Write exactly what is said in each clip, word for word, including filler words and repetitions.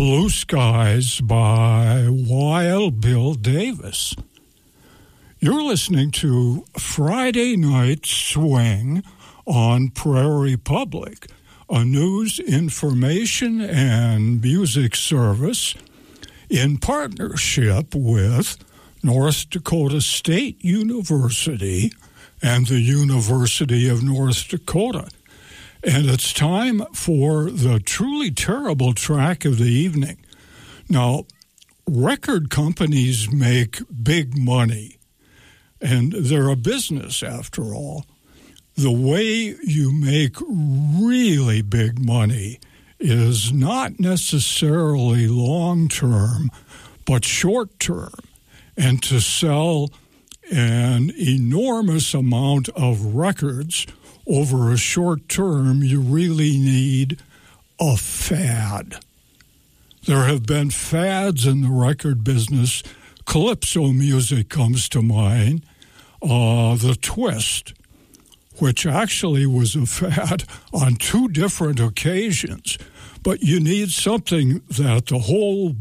Blue Skies by Wild Bill Davis. You're listening to Friday Night Swing on Prairie Public, a news, information, and music service in partnership with North Dakota State University and the University of North Dakota. And it's time for the truly terrible track of the evening. Now, record companies make big money, and they're a business after all. The way you make really big money is not necessarily long-term, but short-term. And to sell an enormous amount of records over a short term, you really need a fad. There have been fads in the record business. Calypso music comes to mind. Uh, the Twist, which actually was a fad on two different occasions. But you need something that the whole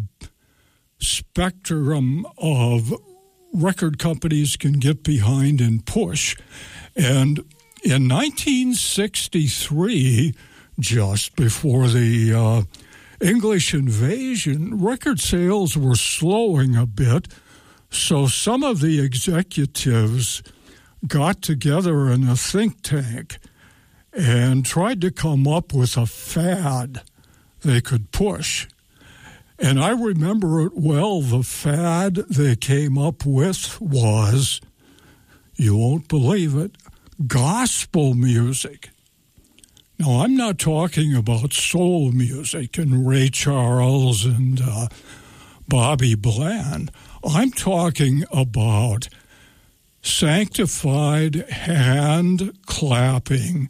spectrum of record companies can get behind and push. And in nineteen sixty-three, just before the uh, English invasion, record sales were slowing a bit, so some of the executives got together in a think tank and tried to come up with a fad they could push. And I remember it well. The fad they came up with was, you won't believe it, gospel music. Now, I'm not talking about soul music and Ray Charles and uh, Bobby Bland. I'm talking about sanctified, hand-clapping,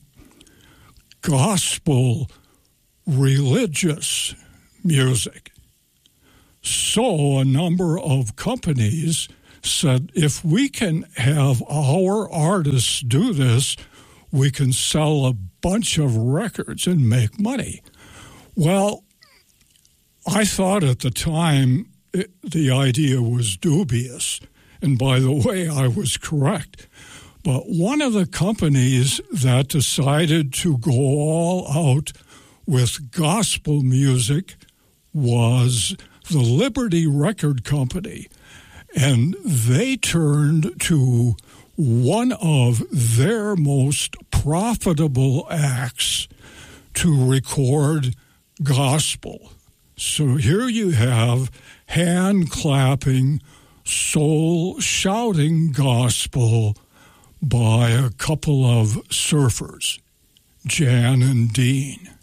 gospel religious music. So a number of companies said, if we can have our artists do this, we can sell a bunch of records and make money. Well, I thought at the time it, the idea was dubious. And by the way, I was correct. But one of the companies that decided to go all out with gospel music was the Liberty Record Company. And they turned to one of their most profitable acts to record gospel. So here you have hand-clapping, soul-shouting gospel by a couple of surfers, Jan and Dean.